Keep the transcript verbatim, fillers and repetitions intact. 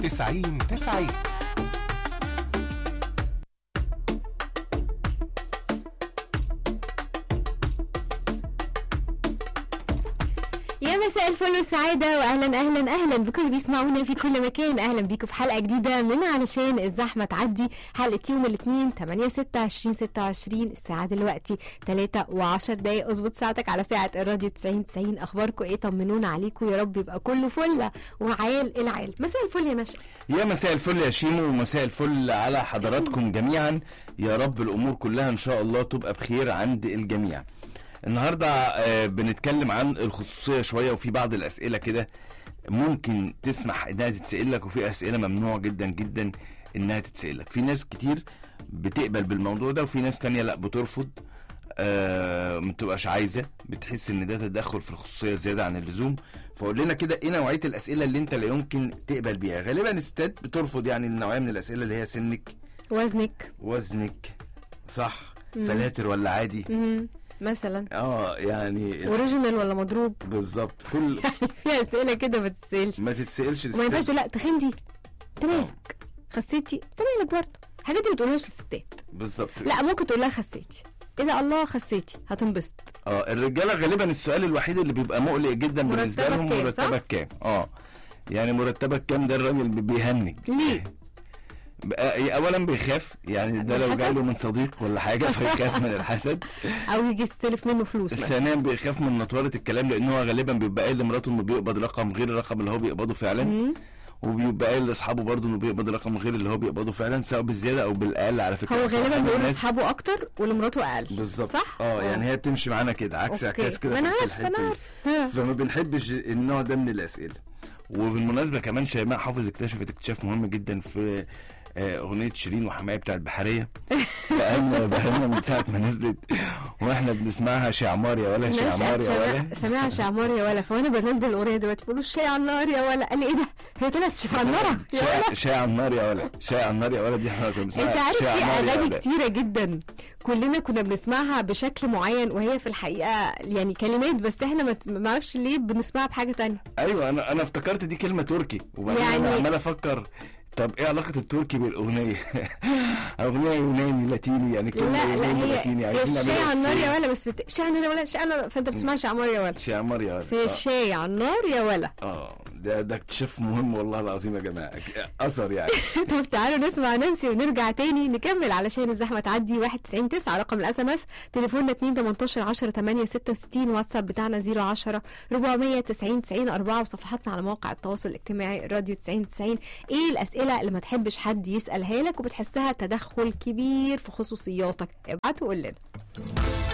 تسعين تسعين. يا مساء الفل والسعادة، واهلا اهلا اهلا بكل بيسمعونا في كل مكان. اهلا بيكم في حلقة جديدة من علشان الزحمة تعدي، حلقة يوم الاثنين ثمانية ستة عشرين ستة وعشرين. الساعة دلوقتي ثلاثة وعشر دقايق. اظبط ساعتك على ساعة الراديو تسعين تسعين. اخباركم ايه؟ طمنونا عليكم، يا رب يبقى كله فل وعال العال. مساء الفل يا نشأت. يا مساء الفل يا شيمو، ومساء الفل على حضراتكم جميعا. يا رب الامور كلها ان شاء الله تبقى بخير عند الجميع. النهارده آه بنتكلم عن الخصوصيه شويه، وفي بعض الاسئله كده ممكن تسمح انها تتسال لك، وفي اسئله ممنوع جدا جدا انها تتسال لك. في ناس كتير بتقبل بالموضوع ده، وفي ناس تانية لا بترفض، آه ما بتبقاش عايزه، بتحس ان ده تدخل في الخصوصيه زياده عن اللزوم. فقول لنا كده ايه نوعيه الاسئله اللي انت لا يمكن تقبل بيها. غالبا الستات بترفض يعني النوعيه من الاسئله اللي هي سنك، وزنك وزنك صح، مم. فلاتر ولا عادي مم. مثلا اه يعني اوريجينال ولا مضروب. بالظبط. كل يعني في اسئله كده ما تتسالش، ما تتسالش وما ينفعش لا تخنتي تمالك، خسيتي تمالك برضه. الحاجات دي ما تقولهاش للستات. بالظبط. لا ممكن تقول لها خسيتي، ايه ده؟ الله خسيتي، هتنبسط. اه الرجاله غالبا السؤال الوحيد اللي بيبقى مقلق جدا بالنسبه لهم مرتبك كام. اه يعني مرتبك كام ده الراجل بيهنج ليه؟ اولا بيخاف، يعني ده لو جاي له من صديق ولا حاجه فيخاف من الحسد، او يجي يستلف منه فلوس. ثانيا بيخاف من نطوره الكلام، لان هو غالبا بيبقى قايل لمراته انه بيقبض رقم غير الرقم اللي هو بيقبضه فعلا، مم. وبيبقى قايل لاصحابه برضه انه بيقبض رقم غير اللي هو بيقبضه فعلا، سواء بالزياده او بالاقل. على فكره هو غالبا بيقول الناس- لاصحابه اكتر ولمراته اقل. بالظبط صح؟ اه يعني هي بتمشي معانا كده عكس أوكي. عكاس كده ما انا في عارفه الحتة انا دي. عارفه. فما بنحبش النوع ده من الاسئله. وبالمناسبه كمان شيماء حافظ اكتشفت اكتشاف مهم جدا في آه، اغنيه شيرين وحماية بتاع البحريه. بقالنا بقالنا من ساعه ما نزلت واحنا بنسمعها شعمار يا ولا شعمار يا ولا. سامعها شعمار يا ولا، فانا بنزل الاغنيه دلوقتي بيقولوا الشاي على النار يا ولا. قال لي ايه ده؟ هي طلعت شفنره يا ولا. شاي على النار يا ولا، شاي على النار يا ولا. دي احنا كنا انت بنسمعها عارف شاي على في النار يا اغاني ولا. كتيره جدا كلنا كنا بنسمعها بشكل معين، وهي في الحقيقه يعني كلمات، بس احنا ما ما نعرفش ليه بنسمعها بحاجه تانية. ايوه انا انا افتكرت دي كلمه تركي، وبعدين يعني- انا عمال افكر طب ايه علاقه التركي بالاغنيه؟ اغنيه يوناني لاتيني يعني كلمه لا لا يوناني هي لاتيني هي عايزين الشاي نعملها على النار في- يا ولا، بس بت... شاي على النار يا ولا، شاي على النار، فانت بتسمعها شعمار يا ولا. شعمار يا بس هي ولا. الشاي على النار يا ولا. اه ده ده اكتشاف مهم والله العظيم يا جماعه، اثر يعني. طب تعالوا نسمع نانسي ونرجع تاني نكمل علشان الزحمه تعدي. واحد تسعين تسعة رقم الاس ام اس، تليفوننا اتنين تمنتاشر عشرة تمانية ستة وستين، واتساب بتاعنا زيرو عشرة ربعمية تسعين تسعين أربعة، وصفحاتنا على مواقع التواصل الاجتماعي راديو تسعين تسعين. ايه الاسئله اللي ما تحبش حد يسالها لك وبتحسها تدخل كبير في خصوصياتك؟ ابعت وقول لنا.